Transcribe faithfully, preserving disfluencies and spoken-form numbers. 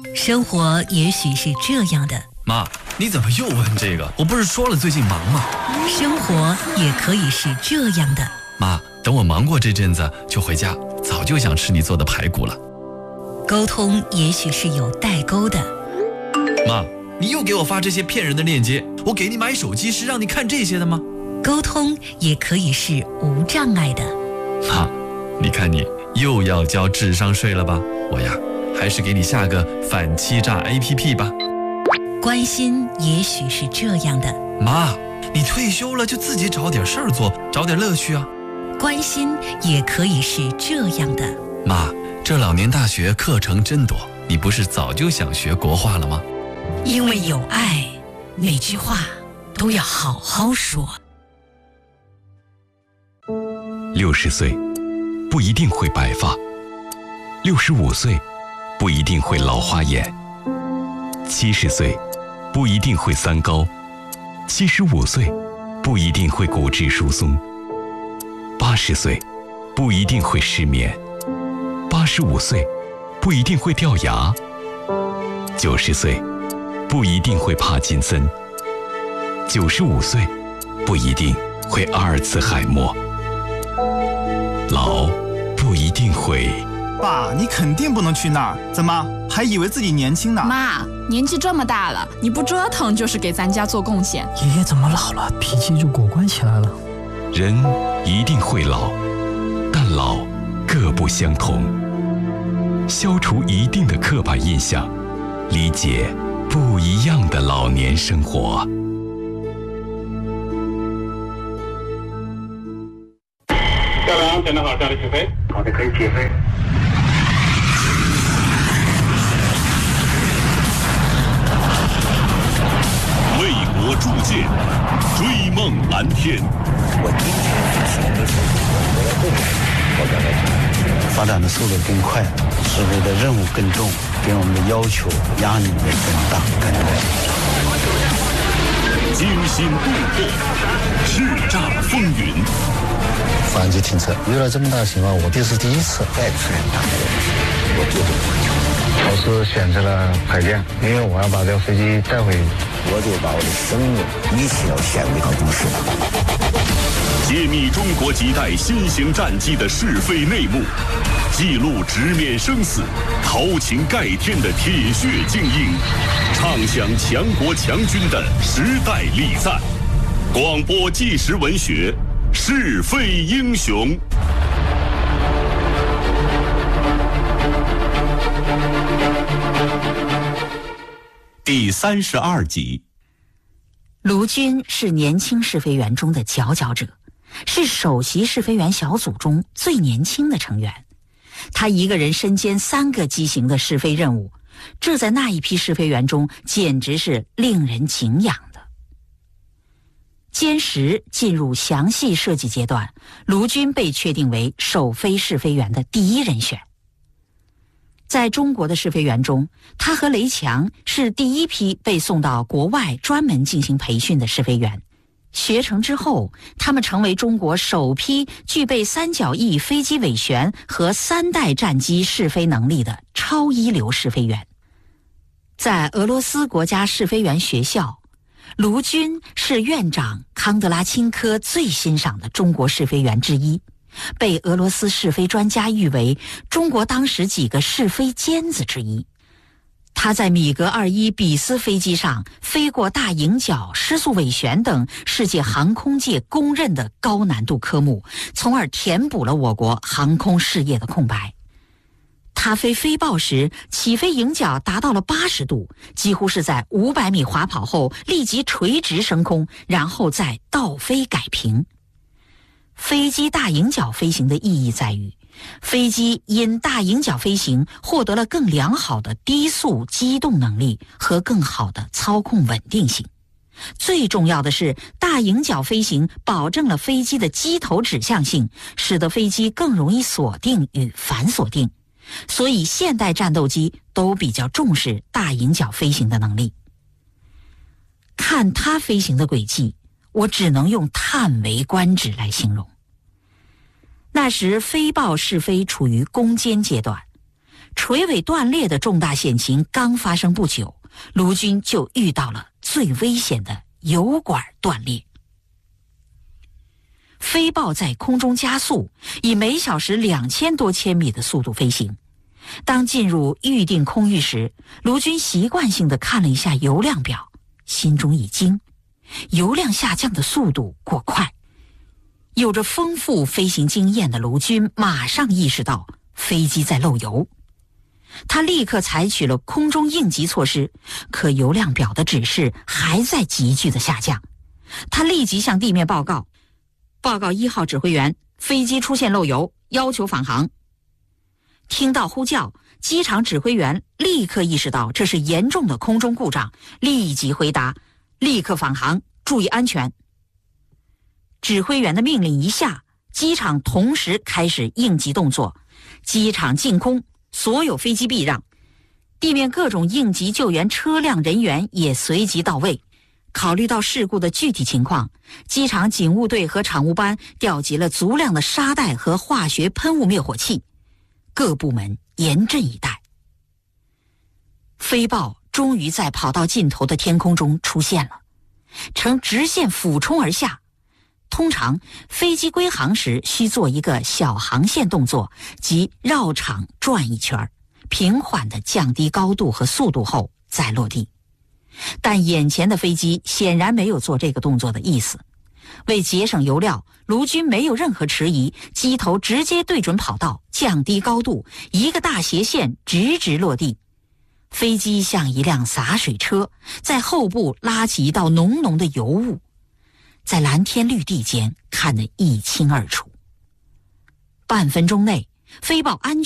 生活也许是这样的。 妈，你怎么又问这个？我不是说了最近忙吗？ 生活也可以是这样的。 妈，等我忙过这阵子就回家，早就想吃你做的排骨了。 沟通也许是有代沟的。 妈，你又给我发这些骗人的链接，我给你买手机是让你看这些的吗？ 沟通也可以是无障碍的。 妈，你看你又要交智商税了吧？我呀，还是给你下个反欺诈 A P P 吧。 关心也许是这样的。 妈，你退休了就自己找点事儿做，找点乐趣啊。 关心也可以是这样的。 妈，这老年大学课程真多，你不是早就想学国画了吗？ 因为有爱，每句话都要好好说。 六十岁不一定会白发，六十五岁不一定会老花眼，七十岁不一定会三高，七十五岁不一定会骨质疏松，八十岁不一定会失眠，八十五岁不一定会掉牙，九十岁不一定会帕金森，九十五岁不一定会阿尔茨海默，老不一定会。 爸，你肯定不能去那儿，怎么还以为自己年轻呢？ 妈，年纪这么大了，你不折腾就是给咱家做贡献。 爷爷怎么老了，脾气就果断起来了？ 人一定会老，但老各不相同。消除一定的刻板印象，理解不一样的老年生活。 校长，检查好，下来起飞。好的，可以起飞。 为国铸剑，追梦蓝天。 我今天是想的是我要更我刚才发展的速度更快，是不是的任务更重，给我们的要求压力也更大，更多。 惊心动魄，叱咤风云。 反击停车遇到这么大的情况，我这是第一次再次很大的我做这个要求。我是选择了排练，因为我要把这个飞机带回，我就把我的生命一起要献给高中市。 揭秘中国几代新型战机的是非内幕，记录直面生死、豪情盖天的铁血精英，唱响强国强军的时代力赞。广播纪实文学，是非英雄。第三十二集。 卢军是年轻试飞员中的佼佼者，是首席试飞员小组中最年轻的成员。他一个人身兼三个机型的试飞任务，这在那一批试飞员中简直是令人敬仰的。歼十进入详细设计阶段，卢军被确定为首飞试飞员的第一人选。在中国的试飞员中，他和雷强是第一批被送到国外专门进行培训的试飞员。学成之后，他们成为中国首批具备三角翼飞机尾旋和三代战机试飞能力的超一流试飞员。在俄罗斯国家试飞员学校，卢军是院长康德拉钦科最欣赏的中国试飞员之一，被俄罗斯试飞专家誉为中国当时几个试飞尖子之一。他在米格二十一比斯飞机上飞过大迎角、失速尾旋等世界航空界公认的高难度科目，从而填补了我国航空事业的空白。他飞飞豹时，起飞迎角达到了八十度，几乎是在五百米滑跑后立即垂直升空，然后再倒飞改平。飞机大迎角飞行的意义在于，飞机因大迎角飞行获得了更良好的低速机动能力和更好的操控稳定性。最重要的是，大迎角飞行保证了飞机的机头指向性，使得飞机更容易锁定与反锁定。所以现代战斗机都比较重视大迎角飞行的能力。看它飞行的轨迹，我只能用叹为观止来形容。那时飞豹试飞处于攻坚阶段， 垂尾断裂的重大险情刚发生不久，卢军就遇到了最危险的油管断裂。飞豹在空中加速，以每小时两千多千米的速度飞行。当进入预定空域时，卢军习惯性地看了一下油量表，心中一惊，油量下降的速度过快。有着丰富飞行经验的卢军马上意识到飞机在漏油，他立刻采取了空中应急措施，可油量表的指示还在急剧的下降。他立即向地面报告，报告一号指挥员，飞机出现漏油，要求返航。听到呼叫，机场指挥员立刻意识到这是严重的空中故障，立即回答，立刻返航，注意安全。指挥员的命令一下，机场同时开始应急动作，机场净空，所有飞机避让，地面各种应急救援车辆人员也随即到位。考虑到事故的具体情况，机场警务队和场务班调集了足量的沙袋和化学喷雾灭火器，各部门严阵以待。飞豹终于在跑道尽头的天空中出现了，呈直线俯冲而下。通常飞机归航时需做一个小航线动作，即绕场转一圈，平缓地降低高度和速度后再落地。但眼前的飞机显然没有做这个动作的意思。为节省油料，卢军没有任何迟疑，机头直接对准跑道，降低高度，一个大斜线直直落地。飞机像一辆洒水车，在后部拉起一道浓浓的油雾，在蓝天绿地间看得一清二楚。半分钟内，飞豹安全